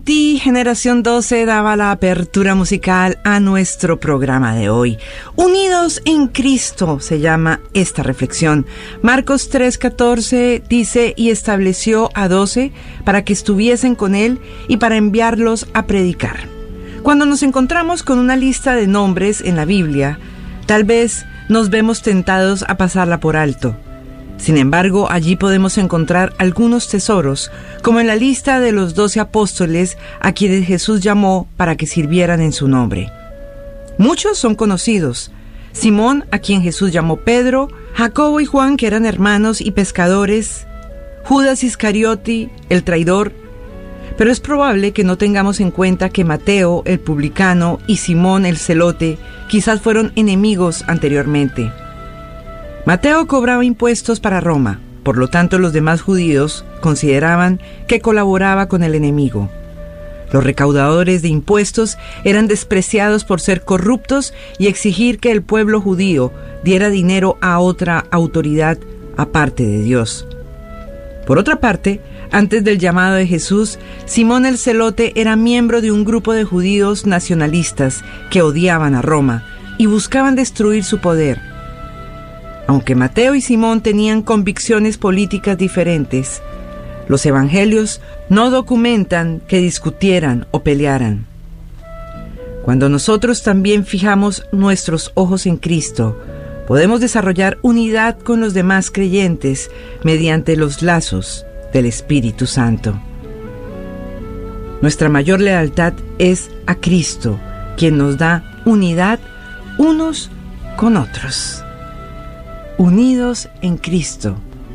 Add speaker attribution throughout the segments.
Speaker 1: Generación 12 daba la apertura musical a nuestro programa de hoy. Unidos en Cristo se llama esta reflexión. Marcos 3:14 dice: y estableció a 12 para que estuviesen con él y para enviarlos a predicar. Cuando nos encontramos con una lista de nombres en la Biblia, tal vez nos vemos tentados a pasarla por alto. Sin embargo, allí podemos encontrar algunos tesoros, como en la lista de los 12 apóstoles a quienes Jesús llamó para que sirvieran en su nombre. Muchos son conocidos: Simón, a quien Jesús llamó Pedro; Jacobo y Juan, que eran hermanos y pescadores; Judas Iscariote, el traidor. Pero es probable que no tengamos en cuenta que Mateo, el publicano, y Simón, el celote, quizás fueron enemigos anteriormente. Mateo cobraba impuestos para Roma, por lo tanto los demás judíos consideraban que colaboraba con el enemigo. Los recaudadores de impuestos eran despreciados por ser corruptos y exigir que el pueblo judío diera dinero a otra autoridad aparte de Dios. Por otra parte, antes del llamado de Jesús, Simón el celote era miembro de un grupo de judíos nacionalistas que odiaban a Roma y buscaban destruir su poder. Aunque Mateo y Simón tenían convicciones políticas diferentes, los evangelios no documentan que discutieran o pelearan. Cuando nosotros también fijamos nuestros ojos en Cristo, podemos desarrollar unidad con los demás creyentes mediante los lazos del Espíritu Santo. Nuestra mayor lealtad es a Cristo, quien nos da unidad unos con otros. Unidos en Cristo.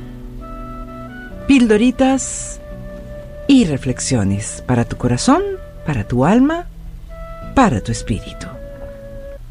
Speaker 1: Pildoritas y reflexiones para tu corazón, para tu alma, para tu espíritu.